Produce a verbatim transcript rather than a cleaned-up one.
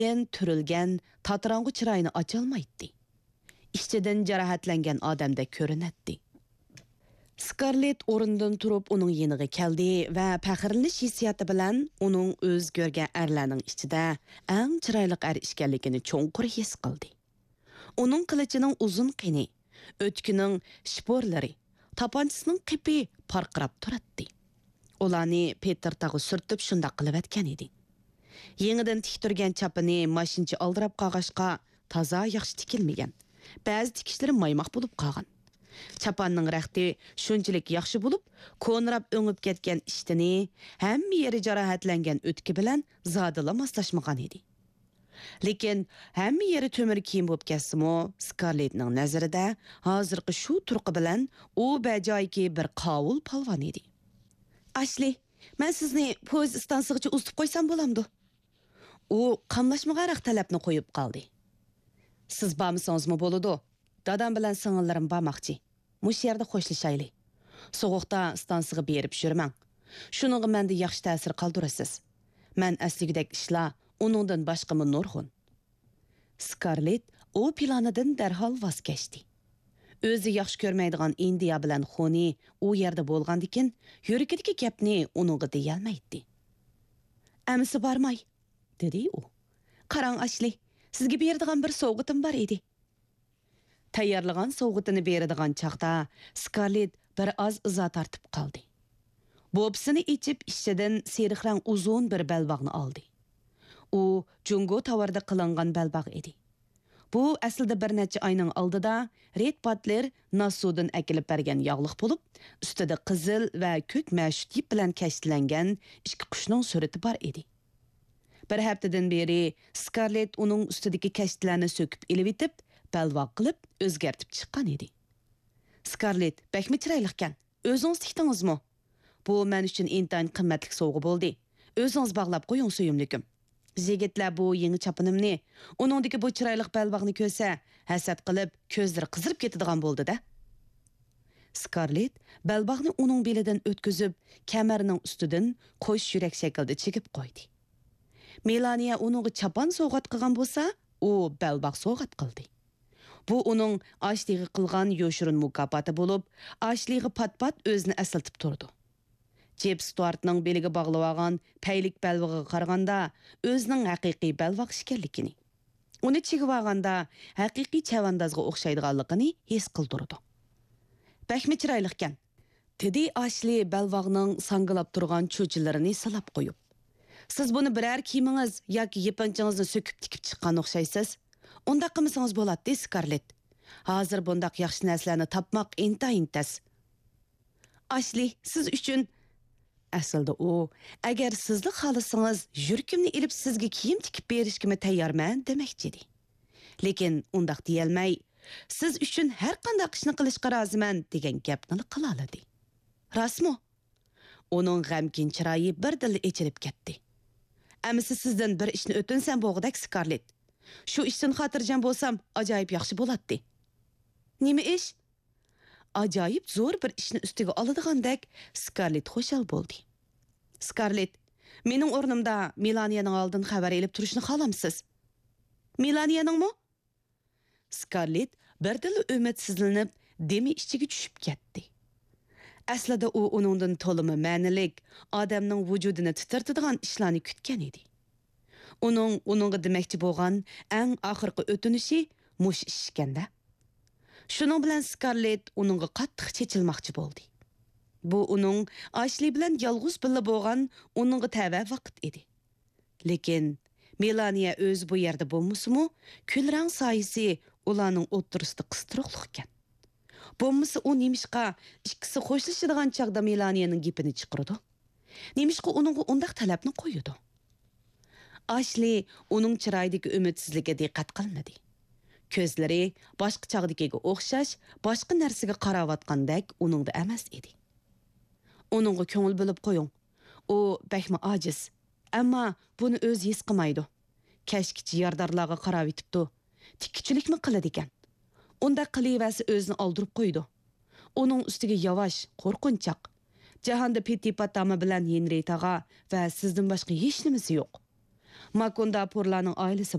Türülgen, tatıranğı çırayını açalmaydı. İşçiden jarohatlangan odamdek ko'rinatdi. Scarlett o'rnidan turib uning yeniga keldi va faxrlanish hissiyoti bilan uning o'z ko'rgan erlarning ichida eng chiroyli er ekanligini cho'nqur his qildi. Uning qilichining uzun qini, o'tkining shporlari, tapanchasining qipi parqirab turadi. Ularni Peter tag'i surtib shunday qilib etgan edi. Yengidan tik turgan chapini mashinchi oldirab qag'ashqa toza yaxshi tikilmagan. Ba'zi tikishlari maymoq bo'lib qolgan. Chapanning raqti shunchalik yaxshi bo'lib, ko'nrab o'ngib ketgan ishtini, hamma yeri jarohatlangan o'tki bilan zodila moslashmagan edi. Lekin hamma yeri to'mir kiyim bo'lib ketsa-mu, Scarlettning nazarida hozirgi shu turqi bilan u bajoyki bir qovul polvon edi. Ashley, men sizni poyezd stansiyasigacha uzatib qo'ysam bo'lamdi? U qamlashmagan talabni qo'yib qoldi. Siz bormasangizmi bo'ladi? Dadam bilan singillarim bormoqchi. Mush yerda xo'shlashayli. So'g'uqda stansiyaga berib yurmang. Shuninga menda yaxshi ta'sir qoldirasiz. Men asligidek ishlar uningdan boshqami nurg'un. Scarlett u planidan darhol voz kechdi. O'zi yaxshi ko'rmaydigan Indiya bilan xoni u yerda bo'lgandikin, yuragidagi gapni uningga deyolmaydi. Amisi bormay, dedi u. Qarang Ashley, sizga beradigan bir sovg'atim bor edi. Tayyorlagan sovg'atini beradigan chaqda Scarlett bir oz izo tortib qoldi. Bo'psini ichib ishchidan seriq rang uzun bir balbog'ni oldi. U jungo tovarda qilingan balbog' edi. Bu aslida bir necha oyning oldida Red Butler Nassudan akilib bergan yog'liq bo'lib, ustida qizil va ko'k mashut ip bilan kashlangan ikki qushning surati bor edi. Bir haftadan beri Scarlett uning ustidagi kashlarni so'kib ilib etib, balvoq qilib o'zgartib chiqqan edi. Scarlett, bakmi chiroyliqkan. O'zingiz tikdingizmi? Bu men uchun intayin qimmatli sovg'a bo'ldi. O'zingiz bog'lab qo'ying suyumlikim. Yigitlar bu yangi chapinimni, uningdagi bu chiroyli balvoqni ko'rsa, hasad qilib, ko'zlari qizirib ketadigan bo'ldi-da. Scarlett balvoqni uning belidan o'tkazib, kamarining ustidan qo'sh yurak shaklida chigib qo'ydi. Melania uningga chapan sovg'at qilgan bo'lsa, u balvoq sovg'at qildi. Bu uning Ashleyga qilgan yo'shirin mukofoti bo'lib, Ashleyga pat-pat o'zini asıltib turdi. Jeb Stuartning beliga bog'lab olgan paylik balvog'iga qaraganda o'zining haqiqiy balvoq ekanligini, uni chigib olganda haqiqiy chavandozga o'xshaydiganligini his qildirdi. Bakmi chiroyliqkan, dedi Ashley balvoqning sangilab turgan cho'chilarini silab qo'yib. Siz buni biror kiyimingiz yoki yepanchingizni so'kib tikib chiqqan o'xshaysiz. Unda qilmasangiz bo'ladi, Scarlett. Hozir bundaq yaxshi narsalarni topmoq intayin tas. Ashley, siz uchun aslida u, agar sizlik xohlasangiz, yurkimni ilib sizga kiyim tikib berishga tayyorman demoqchi edi. Lekin undaq deyolmay, siz uchun har qanday ishni qilishga roziman degan gapni qila oladi. Rasmi? Uning g'amkin chiroyi birdan echilib ketdi. Amisi sizdan bir ishni o'tinsam bo'g'dak, Scarlett. Shu ishdan xotirjam bo'lsam, ajoyib yaxshi bo'ladi. Nima ish? Ajoyib zo'r bir ishni ustiga oladigandek Scarlett xo'shal bo'ldi. Scarlett, mening o'rnimda Melaniyaning oldin xabar elib turishni xohlamsiz? Melaniyaningmi? Scarlett birdan umidsizlanib, demi ichiga tushib ketdi. Aslida u uningdan to'limi ma'nilik, odamning vujudini titirtadigan ishlarni kutgan edi. Uning uningga demoqchi bo'lgan eng oxirgi o'tinishi mush ish ekanda. Shuning bilan Scarlett uningga qattiq chechilmoqchi bo'ldi. Bu uning Ashley bilan yolg'iz birga bo'lgan uningga tava vaqt edi. Lekin Melania o'z bu yerda bo'lmasa-mu, kulrang soyisi ularning o'ttirisida qistiroqlik ekan. Bo'lmasa u nimishqa ikkisi xo'shlashadigan chaqda Melaniyaning gapini chiqirdi. Nimishqa uningga undaq talabni qo'ydi. Ashley uning chiroyidagi umidsizligiga diqqat qilmadi. Ko'zlari boshqa chaqdagiga o'xshash, boshqa narsaga qarayotgandek uningda emas edi. Uningga ko'ngil bo'lib qo'ying. U bakma ojiz, ammo buni o'zi his qilmaydi. Kashkichi yordorlarga qarab yetibdi. Tikkichilikmi qiladi ekan. Unda qilavasi o'zini oldirib qo'ydi. Uning ustiga yavash, qo'rqinchoq. Jahonda Petipatama bilan Henry tag'a va sizdan boshqa hech nimasi yo'q. Makunda Porlarning oilasi